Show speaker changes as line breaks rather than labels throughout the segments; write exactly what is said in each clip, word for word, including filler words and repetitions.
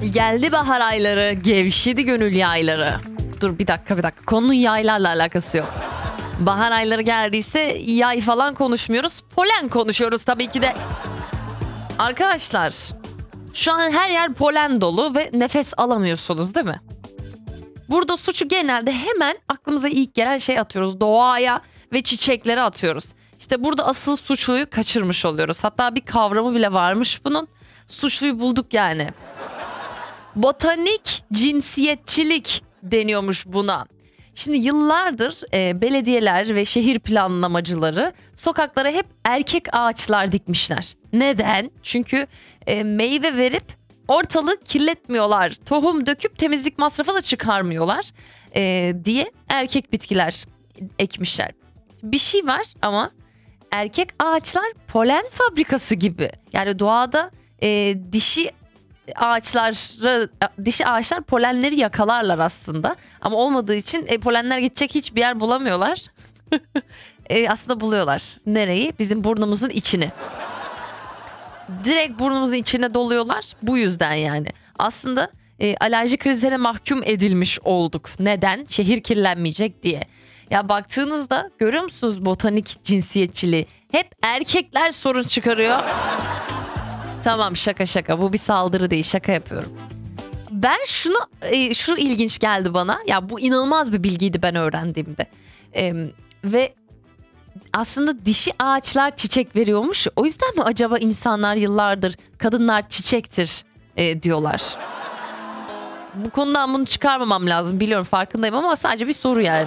Geldi bahar ayları, gevşedi gönül yayları. Dur bir dakika bir dakika. Konunun yaylarla alakası yok. Bahar ayları geldiyse yay falan konuşmuyoruz. Polen konuşuyoruz tabii ki de. Arkadaşlar, şu an her yer polen dolu ve nefes alamıyorsunuz değil mi? Burada suçu genelde hemen aklımıza ilk gelen şey atıyoruz. Doğaya ve çiçeklere atıyoruz. İşte burada asıl suçluyu kaçırmış oluyoruz. Hatta bir kavramı bile varmış bunun. Suçluyu bulduk yani. Botanik cinsiyetçilik deniyormuş buna. Şimdi yıllardır e, belediyeler ve şehir planlamacıları sokaklara hep erkek ağaçlar dikmişler. Neden? Çünkü e, meyve verip ortalığı kirletmiyorlar. Tohum döküp temizlik masrafı da çıkarmıyorlar e, diye erkek bitkiler ekmişler. Bir şey var ama erkek ağaçlar polen fabrikası gibi. Yani doğada e, dişi ağaçları, dişi ağaçlar polenleri yakalarlar aslında. Ama olmadığı için e, polenler gidecek hiçbir yer bulamıyorlar. e, aslında buluyorlar. Nereyi? Bizim burnumuzun içini. Direkt burnumuzun içine doluyorlar. Bu yüzden yani. Aslında e, alerji krizlerine mahkum edilmiş olduk. Neden? Şehir kirlenmeyecek diye. Ya baktığınızda görüyor musunuz botanik cinsiyetçiliği? Hep erkekler sorun çıkarıyor. Tamam, şaka şaka, bu bir saldırı değil, şaka yapıyorum. Ben şunu e, şu ilginç geldi bana. Ya bu inanılmaz bir bilgiydi ben öğrendiğimde. E, ve aslında dişi ağaçlar çiçek veriyormuş. O yüzden mi acaba insanlar yıllardır kadınlar çiçektir e, diyorlar? Bu konudan bunu çıkarmamam lazım, biliyorum, farkındayım ama sadece bir soru yani.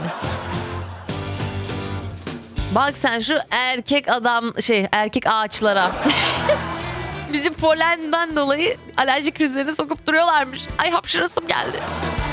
Bak sen şu erkek adam şey erkek ağaçlara. Bizim polenden dolayı alerji krizlerine sokup duruyorlarmış. Ay hapşırasım geldi.